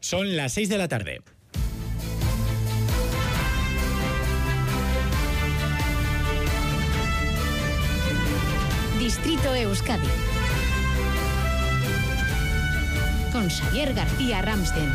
Son las 6 de la tarde. Distrito Euskadi. Con Xavier García Ramsten.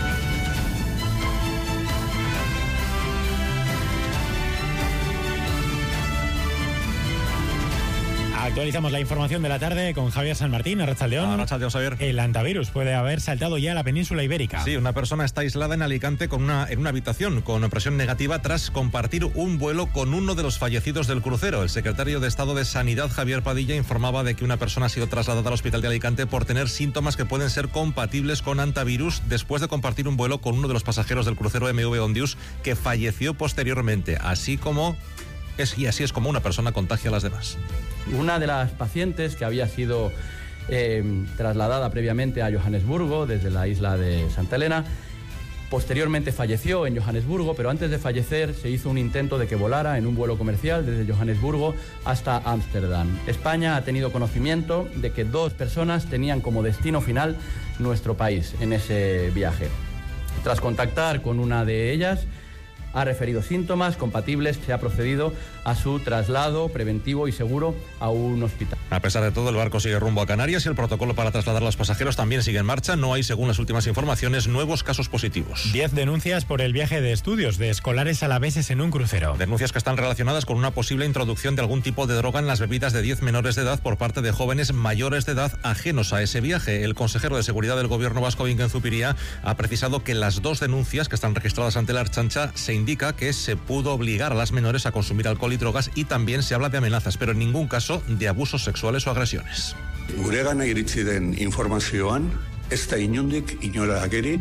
Actualizamos la información de la tarde con Javier San Martín, Arratsaldeón. Arratsaldeón, Xavier. El hantavirus puede haber saltado ya a la península ibérica. Sí, una persona está aislada en Alicante en una habitación con presión negativa tras compartir un vuelo con uno de los fallecidos del crucero. El secretario de Estado de Sanidad, Javier Padilla, informaba de que una persona ha sido trasladada al hospital de Alicante por tener síntomas que pueden ser compatibles con hantavirus después de compartir un vuelo con uno de los pasajeros del crucero MV Ondius que falleció posteriormente, así es como una persona contagia a las demás. Una de las pacientes que había sido trasladada previamente a Johannesburgo desde la isla de Santa Elena, posteriormente falleció en Johannesburgo, pero antes de fallecer se hizo un intento de que volara en un vuelo comercial desde Johannesburgo hasta Ámsterdam. España ha tenido conocimiento de que 2 personas tenían como destino final nuestro país en ese viaje. Tras contactar con una de ellas, ha referido síntomas compatibles, se ha procedido a su traslado preventivo y seguro a un hospital. A pesar de todo, el barco sigue rumbo a Canarias y el protocolo para trasladar a los pasajeros también sigue en marcha. No hay, según las últimas informaciones, nuevos casos positivos. 10 denuncias por el viaje de estudios de escolares alaveses en un crucero. Denuncias que están relacionadas con una posible introducción de algún tipo de droga en las bebidas de 10 menores de edad por parte de jóvenes mayores de edad ajenos a ese viaje. El consejero de Seguridad del Gobierno vasco, Bingen Zupiria, ha precisado que las 2 denuncias que están registradas ante la Ertzaintza se indica que se pudo obligar a las menores a consumir alcohol y drogas, y también se habla de amenazas, pero en ningún caso de abusos sexuales o agresiones. Guregana iritsi den informazioan, ez da inondik inora ageri,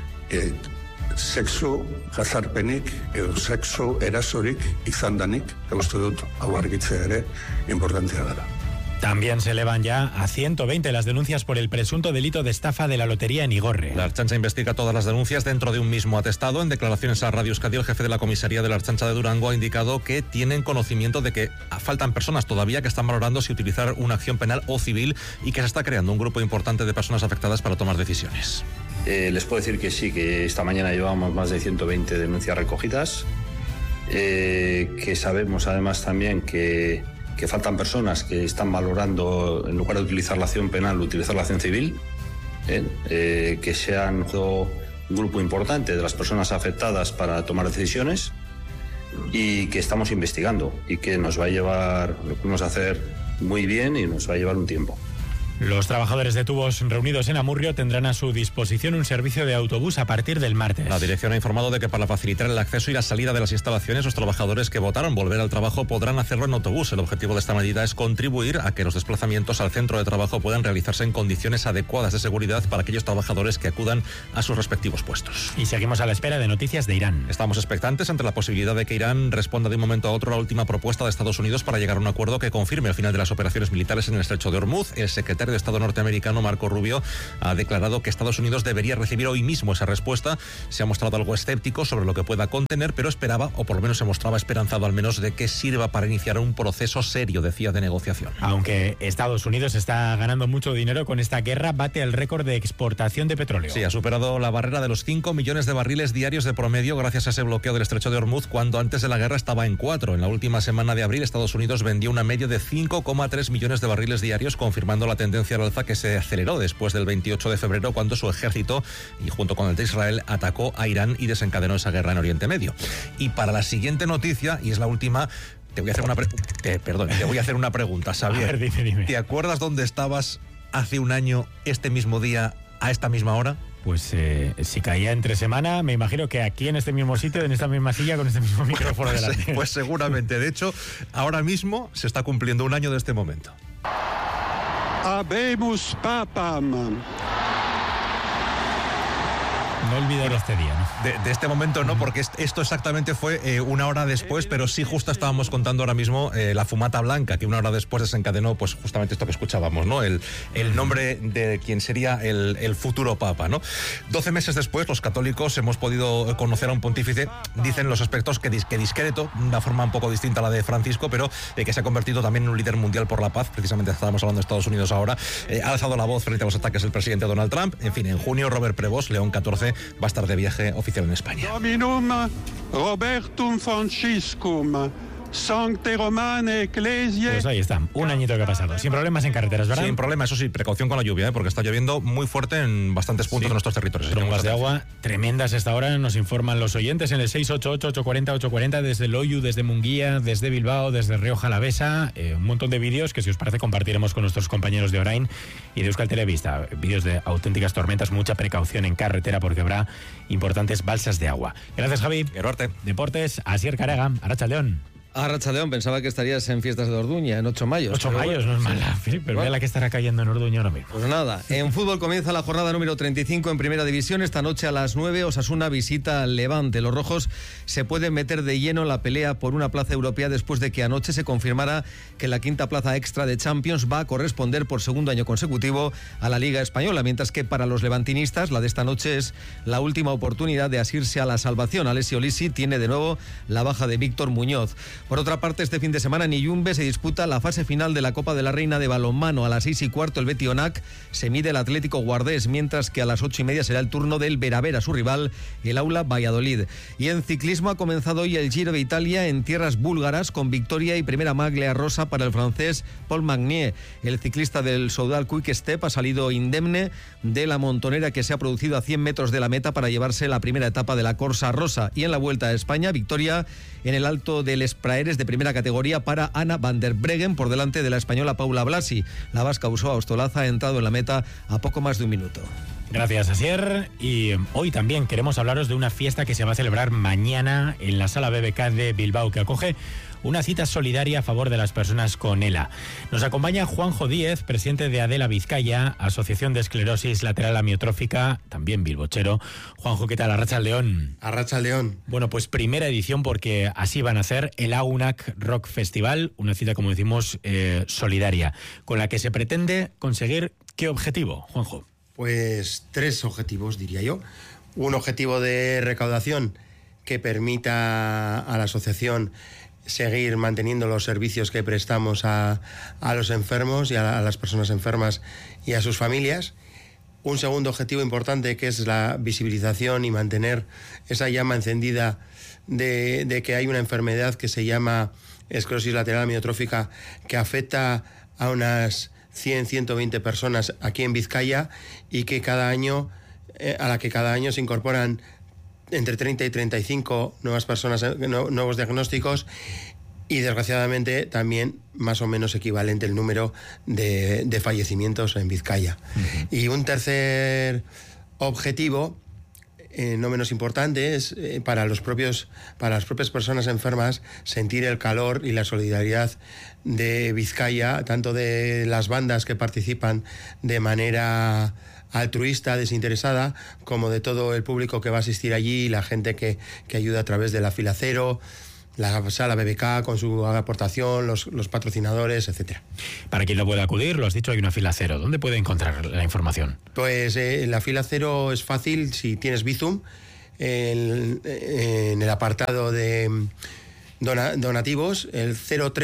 sexu jazarpenik edo sexu erasorik izan danik, uste dut hau argitzea ere importantea dela. También se elevan ya a 120 las denuncias por el presunto delito de estafa de la lotería en Igorre. La Ertzaintza investiga todas las denuncias dentro de un mismo atestado. En declaraciones a Radio Euskadi, el jefe de la comisaría de la Ertzaintza de Durango ha indicado que tienen conocimiento de que faltan personas todavía que están valorando si utilizar una acción penal o civil y que se está creando un grupo importante de personas afectadas para tomar decisiones. Les puedo decir que sí, que esta mañana llevamos más de 120 denuncias recogidas, que sabemos además también que faltan personas que están valorando, en lugar de utilizar la acción penal, utilizar la acción civil, que sean un grupo importante de las personas afectadas para tomar decisiones y que estamos investigando y que nos va a llevar, lo podemos hacer muy bien y nos va a llevar un tiempo. Los trabajadores de tubos reunidos en Amurrio tendrán a su disposición un servicio de autobús a partir del martes. La dirección ha informado de que para facilitar el acceso y la salida de las instalaciones, los trabajadores que votaron volver al trabajo podrán hacerlo en autobús. El objetivo de esta medida es contribuir a que los desplazamientos al centro de trabajo puedan realizarse en condiciones adecuadas de seguridad para aquellos trabajadores que acudan a sus respectivos puestos. Y seguimos a la espera de noticias de Irán. Estamos expectantes ante la posibilidad de que Irán responda de un momento a otro a la última propuesta de Estados Unidos para llegar a un acuerdo que confirme el final de las operaciones militares en el estrecho de Hormuz. El secretario de Estado norteamericano, Marco Rubio, ha declarado que Estados Unidos debería recibir hoy mismo esa respuesta. Se ha mostrado algo escéptico sobre lo que pueda contener, pero esperaba, o por lo menos se mostraba esperanzado al menos, de que sirva para iniciar un proceso serio, decía, de negociación. Aunque Estados Unidos está ganando mucho dinero con esta guerra, bate el récord de exportación de petróleo. Sí, ha superado la barrera de los 5 millones de barriles diarios de promedio gracias a ese bloqueo del estrecho de Hormuz, cuando antes de la guerra estaba en 4. En la última semana de abril, Estados Unidos vendió una media de 5,3 millones de barriles diarios, confirmando la tendencia al alza que se aceleró después del 28 de febrero, cuando su ejército, y junto con el de Israel, atacó a Irán y desencadenó esa guerra en Oriente Medio. Y para la siguiente noticia, y es la última, te voy a hacer una pregunta, Xavier. A ver, dime. ¿Te acuerdas dónde estabas hace un año, este mismo día, a esta misma hora? Pues si caía entre semana, me imagino que aquí en este mismo sitio, en esta misma silla, con este mismo micrófono delante. Pues seguramente. De hecho, ahora mismo se está cumpliendo un año de este momento. Habemus papam. No olvidar este día, ¿no? De este momento no, porque esto exactamente fue una hora después, pero sí justo estábamos contando ahora mismo la fumata blanca, que una hora después desencadenó pues justamente esto que escuchábamos, ¿no? El nombre de quien sería el futuro papa, ¿no? 12 meses después, los católicos hemos podido conocer a un pontífice, dicen los expertos que discreto, de una forma un poco distinta a la de Francisco, pero que se ha convertido también en un líder mundial por la paz. Precisamente estábamos hablando de Estados Unidos ahora. Ha alzado la voz frente a los ataques del presidente Donald Trump. En fin, en junio, Robert Prevost, León XIV, va a estar de viaje oficial en España. Dominum Robertum Franciscum. Sancte Romane Ecclesiae. Pues ahí está, un añito que ha pasado. Sin problemas en carreteras, ¿verdad? Sin problema, eso sí, precaución con la lluvia, porque está lloviendo muy fuerte en bastantes puntos de nuestros territorios. Trombas de agua tremendas a esta hora, nos informan los oyentes en el 688-840-840 desde Loiu, desde Munguía, desde Bilbao, desde Rioja Alavesa. Un montón de vídeos que, si os parece, compartiremos con nuestros compañeros de Orain y de Euskal Televista. Vídeos de auténticas tormentas, mucha precaución en carretera porque habrá importantes balsas de agua. Gracias, Javi. Geruarte. Deportes, Asier Carega, Arratsaldeon. Arratsaldeon, pensaba que estarías en fiestas de Orduña, en 8 mayos. 8 mayos, no es mala, pero mira la que estará cayendo en Orduña ahora mismo. Pues nada, en fútbol comienza la jornada número 35 en Primera División. Esta noche a las 9, Osasuna visita al Levante. Los rojos se pueden meter de lleno en la pelea por una plaza europea después de que anoche se confirmara que la quinta plaza extra de Champions va a corresponder por segundo año consecutivo a la Liga Española, mientras que para los levantinistas la de esta noche es la última oportunidad de asirse a la salvación. Alessio Lisi tiene de nuevo la baja de Víctor Muñoz. Por otra parte, este fin de semana en Iyumbe se disputa la fase final de la Copa de la Reina de balonmano. A las 6:15 el Betionac se mide el Atlético Guardés, mientras que a las 8:30 será el turno del Veravera, su rival, el Aula Valladolid. Y en ciclismo ha comenzado hoy el Giro de Italia en tierras búlgaras, con victoria y primera maglia rosa para el francés Paul Magnier. El ciclista del Soudal Quick Step ha salido indemne de la montonera que se ha producido a 100 metros de la meta para llevarse la primera etapa de la Corsa Rosa. Y en la Vuelta a España, victoria en el Alto del Espraeres de primera categoría para Ana van der Breggen por delante de la española Paula Blasi. La vasca Usoa Ostolaza ha entrado en la meta a poco más de un minuto. Gracias, Asier. Y hoy también queremos hablaros de una fiesta que se va a celebrar mañana en la Sala BBK de Bilbao, que acoge una cita solidaria a favor de las personas con ELA. Nos acompaña Juanjo Díez, presidente de Adela Vizcaya, Asociación de Esclerosis Lateral Amiotrófica, también bilbochero. Juanjo, ¿qué tal? Arratsaldeon. Arratsaldeon. Bueno, pues primera edición, porque así van a hacer el AUNAC Rock Festival, una cita, como decimos, solidaria, con la que se pretende conseguir ¿qué objetivo, Juanjo? Pues 3 objetivos, diría yo. Un objetivo de recaudación que permita a la asociación seguir manteniendo los servicios que prestamos a los enfermos y a las personas enfermas y a sus familias. Un segundo objetivo importante, que es la visibilización y mantener esa llama encendida de que hay una enfermedad que se llama esclerosis lateral amiotrófica, que afecta a unas 100-120 personas aquí en Vizcaya, y que cada año, a la que cada año se incorporan entre 30 y 35 nuevas personas, nuevos diagnósticos, y desgraciadamente también más o menos equivalente el número de fallecimientos en Vizcaya. Uh-huh. Y un tercer objetivo, no menos importante, es para las propias personas enfermas sentir el calor y la solidaridad de Vizcaya, tanto de las bandas que participan de manera altruista, desinteresada, como de todo el público que va a asistir allí, la gente que ayuda a través de la fila cero, la sala BBK con su aportación, los patrocinadores, etcétera. Para quien no pueda acudir, lo has dicho, hay una fila cero. ¿Dónde puede encontrar la información? Pues la fila cero es fácil si tienes Bizum, en el apartado de donativos, el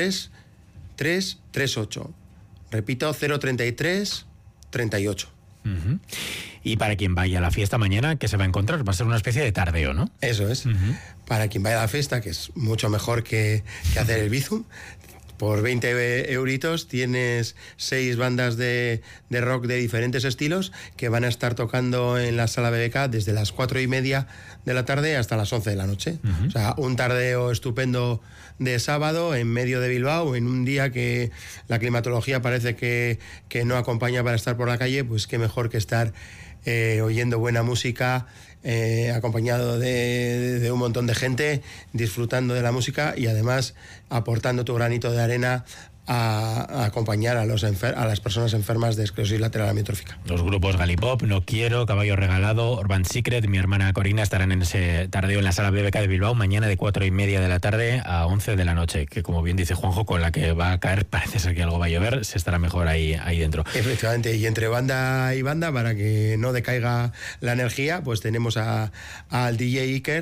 03338. Repito, 03338. Uh-huh. Y para quien vaya a la fiesta mañana, ¿qué se va a encontrar? Va a ser una especie de tardeo, ¿no? Eso es. Uh-huh. Para quien vaya a la fiesta, que es mucho mejor que hacer el Bizum, por 20 euritos tienes 6 bandas de rock de diferentes estilos que van a estar tocando en la sala BBK desde las 4:30 de la tarde hasta las 11 de la noche. Uh-huh. O sea, un tardeo estupendo de sábado en medio de Bilbao, en un día que la climatología parece que no acompaña para estar por la calle. Pues qué mejor que estar oyendo buena música, acompañado de un montón de gente, disfrutando de la música y además aportando tu granito de arena a acompañar a las personas enfermas de esclerosis lateral amiotrófica. Los grupos Galipop, No Quiero, Caballo Regalado, Urban Secret, mi hermana Corina estarán en ese tardeo en la sala BBK de Bilbao mañana de 4:30 de la tarde a 11 de la noche, que como bien dice Juanjo, con la que va a caer, parece ser que algo va a llover, se estará mejor ahí dentro. Efectivamente, y entre banda y banda, para que no decaiga la energía, pues tenemos al DJ Iker,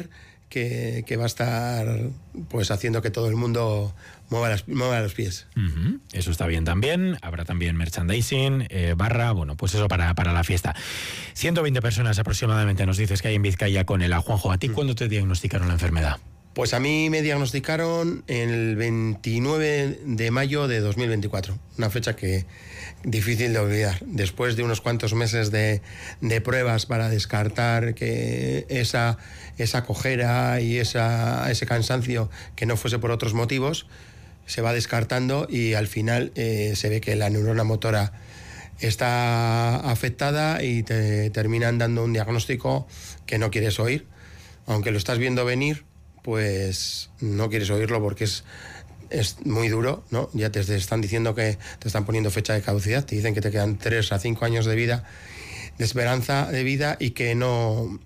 que va a estar pues haciendo que todo el mundo mueva los pies. Eso está bien también. Habrá también merchandising, barra, bueno, pues eso para la fiesta. 120 personas aproximadamente nos dices que hay en Vizcaya con ELA. Juanjo, ¿a ti cuándo te diagnosticaron la enfermedad? Pues a mí me diagnosticaron el 29 de mayo de 2024, una fecha que difícil de olvidar. Después de unos cuantos meses de pruebas para descartar que esa cojera y ese cansancio que no fuese por otros motivos, se va descartando y al final se ve que la neurona motora está afectada y te terminan dando un diagnóstico que no quieres oír. Aunque lo estás viendo venir, pues no quieres oírlo porque es muy duro, ¿no? Ya te están diciendo que te están poniendo fecha de caducidad, te dicen que te quedan 3 a 5 años de vida, de esperanza de vida y que no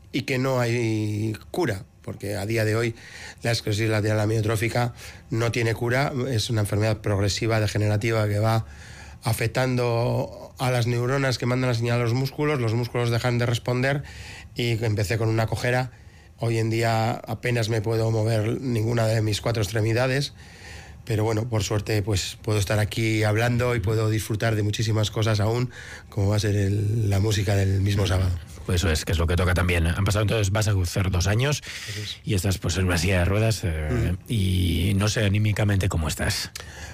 hay cura, porque a día de hoy la esclerosis lateral amiotrófica no tiene cura, es una enfermedad progresiva degenerativa que va afectando a las neuronas que mandan la señal a los músculos dejan de responder y empecé con una cojera. Hoy en día apenas me puedo mover ninguna de mis 4 extremidades, pero bueno, por suerte pues puedo estar aquí hablando y puedo disfrutar de muchísimas cosas aún, como va a ser la música del mismo sábado. Pues eso es, que es lo que toca también. Han pasado entonces, vas a hacer 2 años y estás pues en una silla de ruedas y no sé anímicamente cómo estás.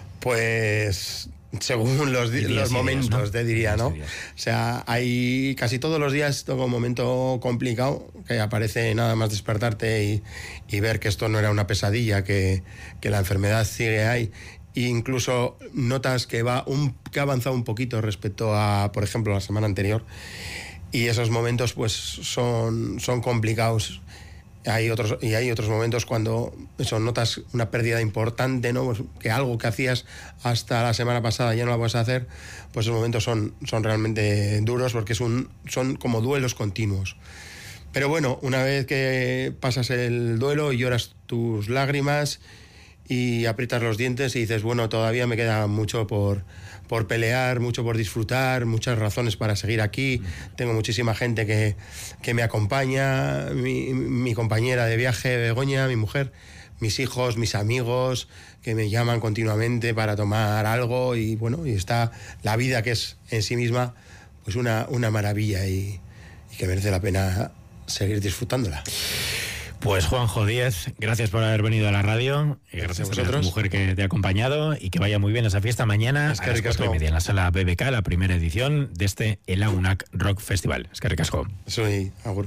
Pues según los momentos, ¿no? Te diría, ¿no? O sea, hay casi todos los días tengo un momento complicado que aparece nada más despertarte y ver que esto no era una pesadilla, que la enfermedad sigue ahí. E incluso notas que ha avanzado un poquito respecto a, por ejemplo, la semana anterior. Y esos momentos pues son complicados. Hay otros momentos cuando notas una pérdida importante, ¿no? Pues que algo que hacías hasta la semana pasada ya no lo puedes hacer, pues esos momentos son realmente duros porque son como duelos continuos. Pero bueno, una vez que pasas el duelo y lloras tus lágrimas y aprietas los dientes y dices, bueno, todavía me queda mucho por pelear, mucho por disfrutar, muchas razones para seguir aquí. Tengo muchísima gente que me acompaña, mi compañera de viaje, Begoña, mi mujer, mis hijos, mis amigos, que me llaman continuamente para tomar algo y bueno, y está la vida que es en sí misma pues una maravilla y que merece la pena seguir disfrutándola. Pues Juanjo Díez, gracias por haber venido a la radio y gracias a tu mujer que te ha acompañado y que vaya muy bien esa fiesta mañana a las 4:30 en la sala BBK, la primera edición de este ELA UNAC Rock Festival. Eskerrik asko. Soy agur.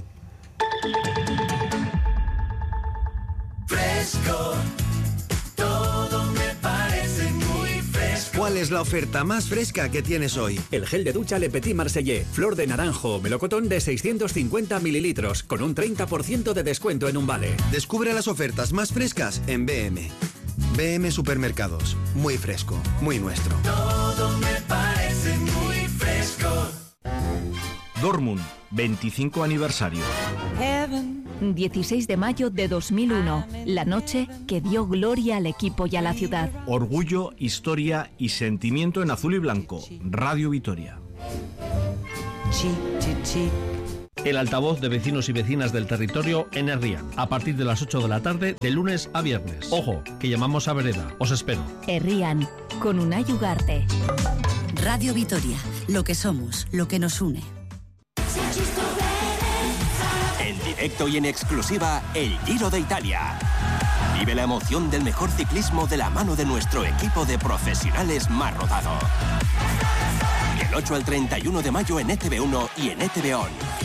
Fresco, todo me parece muy fresco. ¿Cuál es la oferta más fresca que tienes hoy? El gel de ducha Le Petit Marseillais, flor de naranjo, melocotón de 650 mililitros, con un 30% de descuento en un vale. Descubre las ofertas más frescas en BM. BM Supermercados. Muy fresco, muy nuestro. Todo me parece muy fresco. Dortmund, 25 aniversario. 16 de mayo de 2001, la noche que dio gloria al equipo y a la ciudad. Orgullo, historia y sentimiento en azul y blanco. Radio Vitoria. El altavoz de vecinos y vecinas del territorio en Herrián, a partir de las 8 de la tarde, de lunes a viernes. Ojo, que llamamos a vereda. Os espero. Herrián, con Unai Ugarte. Radio Vitoria, lo que somos, lo que nos une. En directo y en exclusiva, el Giro de Italia. Vive la emoción del mejor ciclismo de la mano de nuestro equipo de profesionales más rodado. Del 8 al 31 de mayo en ETV1 y en ETV On.